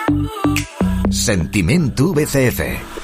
Sentiment VCF.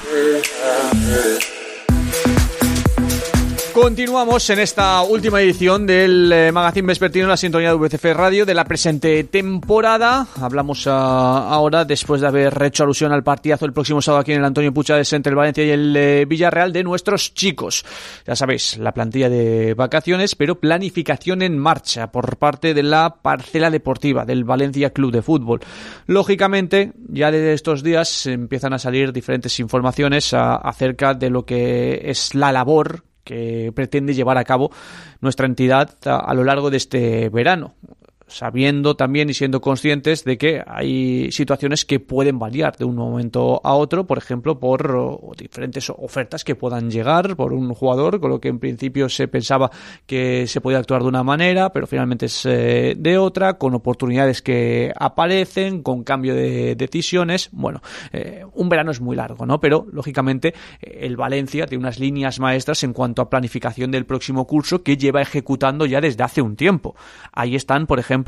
Continuamos en esta última edición del Magazine Vespertino en la sintonía de VCF Radio de la presente temporada. Hablamos ahora, después de haber hecho alusión al partidazo el próximo sábado aquí en el Antonio Puigdemont entre el Valencia y el Villarreal, de nuestros chicos. Ya sabéis, la plantilla de vacaciones, pero planificación en marcha por parte de la parcela deportiva del Valencia Club de Fútbol. Lógicamente, ya desde estos días empiezan a salir diferentes informaciones acerca de lo que es la labor que pretende llevar a cabo nuestra entidad a lo largo de este verano, sabiendo también y siendo conscientes de que hay situaciones que pueden variar de un momento a otro, por ejemplo, por diferentes ofertas que puedan llegar por un jugador, con lo que en principio se pensaba que se podía actuar de una manera, pero finalmente es de otra, con oportunidades que aparecen, con cambio de decisiones. Bueno, un verano es muy largo, ¿no? Pero, lógicamente, el Valencia tiene unas líneas maestras en cuanto a planificación del próximo curso que lleva ejecutando ya desde hace un tiempo. Ahí están, por ejemplo,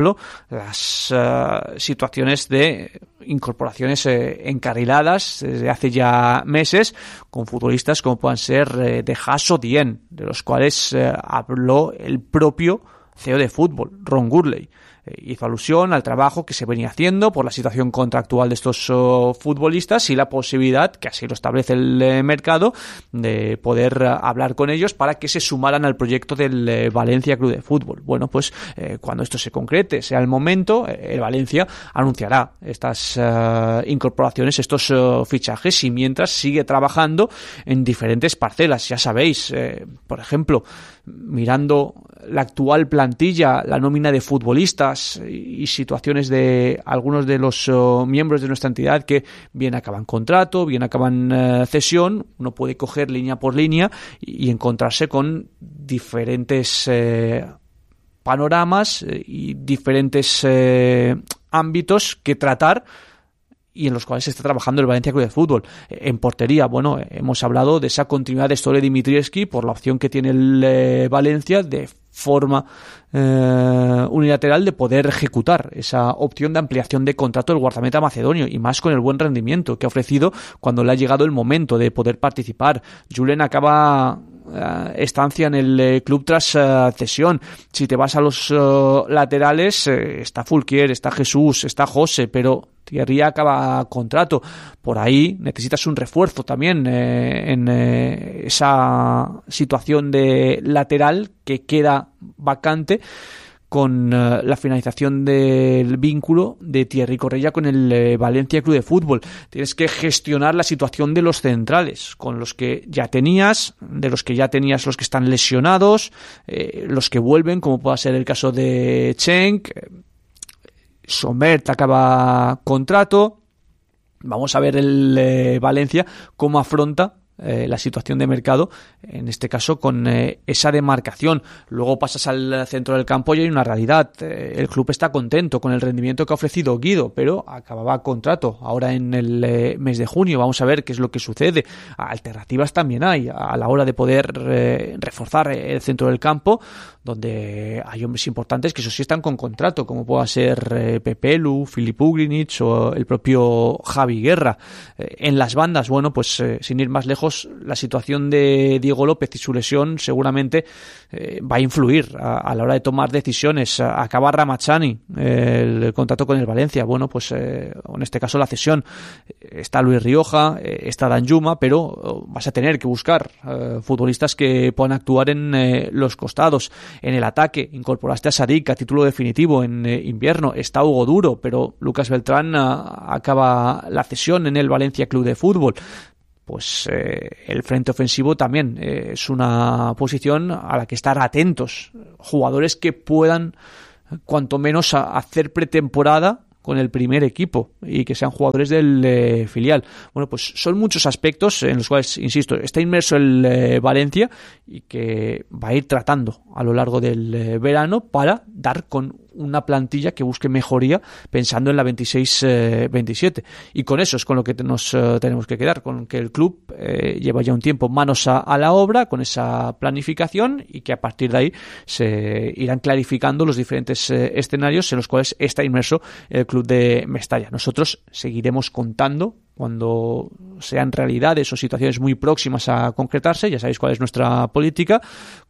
las situaciones de incorporaciones encarriladas desde hace ya meses con futbolistas como puedan ser de Haas o Dien, de los cuales habló el propio CEO de fútbol, Ron Gurley. Hizo alusión al trabajo que se venía haciendo por la situación contractual de estos futbolistas y la posibilidad, que así lo establece el mercado, de poder hablar con ellos para que se sumaran al proyecto del Valencia Club de Fútbol. Bueno, pues cuando esto se concrete, sea el momento, el Valencia anunciará estas incorporaciones, estos fichajes, y mientras sigue trabajando en diferentes parcelas. Ya sabéis, por ejemplo, mirando la actual plantilla, la nómina de futbolistas y situaciones de algunos de los miembros de nuestra entidad que bien acaban contrato, bien acaban cesión, uno puede coger línea por línea y encontrarse con diferentes panoramas y diferentes ámbitos que tratar y en los cuales se está trabajando el Valencia Club de Fútbol. En portería, bueno, hemos hablado de esa continuidad de Stole Dimitrievski por la opción que tiene el Valencia de forma unilateral de poder ejecutar esa opción de ampliación de contrato del guardameta macedonio, y más con el buen rendimiento que ha ofrecido cuando le ha llegado el momento de poder participar. Julen acaba estancia en el club tras cesión. Si te vas a los laterales, está Fulquier, está Jesús, está José, pero Thierry acaba contrato. Por ahí necesitas un refuerzo también en esa situación de lateral que queda vacante con la finalización del vínculo de Thierry Correia con el Valencia Club de Fútbol. Tienes que gestionar la situación de los centrales, con los que ya tenías, de los que ya tenías los que están lesionados, los que vuelven, como pueda ser el caso de Cenk. Sommert acaba contrato. Vamos a ver el Valencia cómo afronta la situación de mercado, en este caso con esa demarcación. Luego pasas al centro del campo y hay una realidad. El club está contento con el rendimiento que ha ofrecido Guido, pero acababa contrato ahora en el mes de junio. Vamos a ver qué es lo que sucede. Alternativas también hay a la hora de poder reforzar el centro del campo, donde hay hombres importantes que eso sí están con contrato, como pueda ser Pepelu, Filip Ugrinic o el propio Javi Guerra. En las bandas, bueno, pues sin ir más lejos, la situación de Diego López y su lesión seguramente va a influir a la hora de tomar decisiones. Acaba Ramachani el contrato con el Valencia. Bueno, pues en este caso la cesión. Está Luis Rioja, está Danjuma, pero vas a tener que buscar futbolistas que puedan actuar en los costados. En el ataque incorporaste a Sadik a título definitivo en invierno. Está Hugo Duro, pero Lucas Beltrán acaba la cesión en el Valencia Club de Fútbol. Pues el frente ofensivo también es una posición a la que estar atentos. Jugadores que puedan, cuanto menos, hacer pretemporada con el primer equipo y que sean jugadores del filial. Bueno, pues son muchos aspectos en los cuales, insisto, está inmerso el Valencia y que va a ir tratando a lo largo del verano para dar con una plantilla que busque mejoría pensando en la 26-27. Y con eso es con lo que nos tenemos que quedar, con que el club lleva ya un tiempo manos a la obra, con esa planificación, y que a partir de ahí se irán clarificando los diferentes escenarios en los cuales está inmerso el club Club de Mestalla. Nosotros seguiremos contando cuando sean realidades o situaciones muy próximas a concretarse, ya sabéis cuál es nuestra política,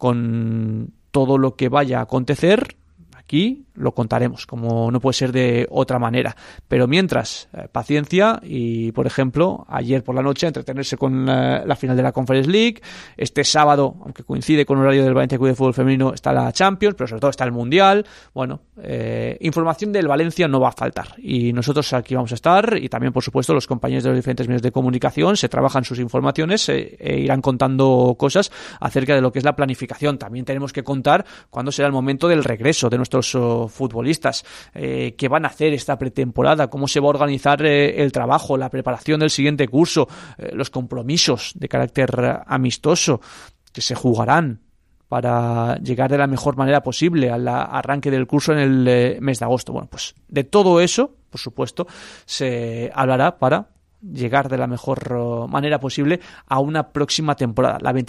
con todo lo que vaya a acontecer. Aquí lo contaremos, como no puede ser de otra manera. Pero mientras, paciencia y, por ejemplo, ayer por la noche entretenerse con la final de la Conference League. Este sábado, aunque coincide con el horario del Valencia Club de Fútbol Femenino, está la Champions, pero sobre todo está el Mundial. Bueno, información del Valencia no va a faltar. Y nosotros aquí vamos a estar, y también, por supuesto, los compañeros de los diferentes medios de comunicación se trabajan sus informaciones e irán contando cosas acerca de lo que es la planificación. También tenemos que contar cuándo será el momento del regreso de nuestros futbolistas, qué van a hacer esta pretemporada, cómo se va a organizar el trabajo, la preparación del siguiente curso, los compromisos de carácter amistoso que se jugarán para llegar de la mejor manera posible al arranque del curso en el mes de agosto. Bueno, pues de todo eso, por supuesto, se hablará para llegar de la mejor manera posible a una próxima temporada, la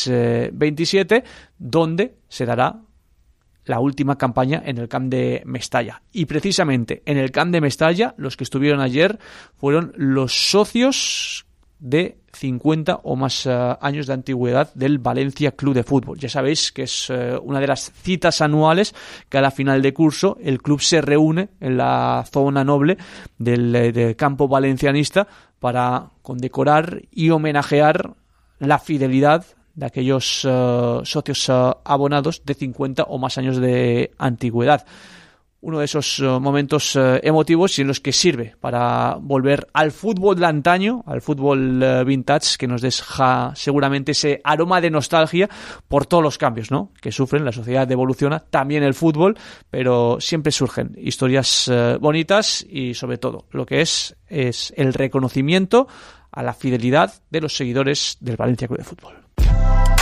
26-27, donde se dará la última campaña en el Camp de Mestalla. Y precisamente en el Camp de Mestalla, los que estuvieron ayer fueron los socios de 50 o más años de antigüedad del Valencia Club de Fútbol. Ya sabéis que es una de las citas anuales que a la final de curso el club se reúne en la zona noble del campo valencianista para condecorar y homenajear la fidelidad de aquellos socios abonados de 50 o más años de antigüedad. Uno de esos momentos emotivos y en los que sirve para volver al fútbol de antaño, al fútbol vintage, que nos deja seguramente ese aroma de nostalgia por todos los cambios, ¿no?, que sufren. La sociedad evoluciona, también el fútbol, pero siempre surgen historias bonitas y, sobre todo, lo que es el reconocimiento a la fidelidad de los seguidores del Valencia Club de Fútbol.